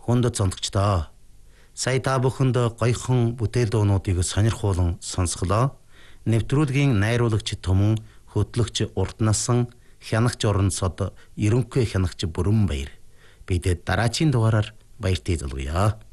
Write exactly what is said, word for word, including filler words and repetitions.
хүнд зонтгчдоо. Сая та бүхэнд гоёхон бүтээл дуунуудыг сонирхуулан сонсголоо. Нэвтрүүлгийн найруулагч Түмэн, хөтлөгч Урт насан, хянагч Орон цод, ерөнхий хянагч Бүрэн баяр. Бид дараагийн дугаараар баяртай залгая.